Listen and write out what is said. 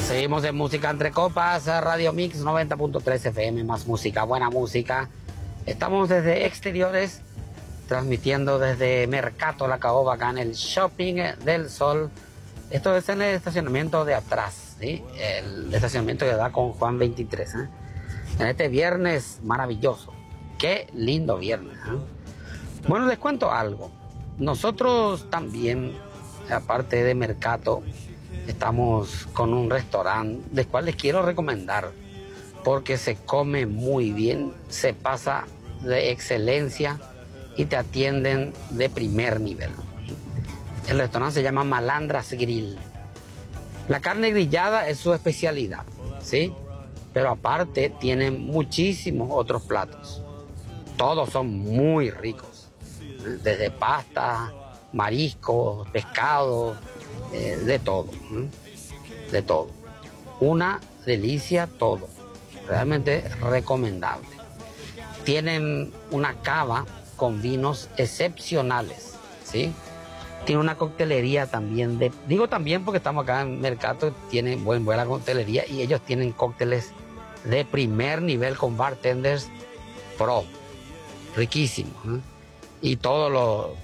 Seguimos en Música Entre Copas, Radio Mix 90.3 FM, más música, buena música. Estamos desde exteriores, transmitiendo desde Mercato La Caoba, acá en el Shopping del Sol. Esto es en el estacionamiento de atrás, ¿sí? El estacionamiento que da con Juan 23, ¿eh? En este viernes maravilloso. Qué lindo viernes, ¿eh? Bueno, les cuento algo. Nosotros también, aparte de Mercato, estamos con un restaurante del cual les quiero recomendar porque se come muy bien, se pasa de excelencia y te atienden de primer nivel. El restaurante se llama Malandras Grill. La carne grillada es su especialidad, ¿sí? Pero aparte tienen muchísimos otros platos. Todos son muy ricos, desde pasta, mariscos, pescado, de todo, de todo. Una delicia todo, realmente recomendable. Tienen una cava con vinos excepcionales, ¿sí? Tiene una coctelería también, digo también porque estamos acá en Mercato, tiene buena coctelería y ellos tienen cócteles de primer nivel con bartenders pro, riquísimos, ¿eh? Y todos los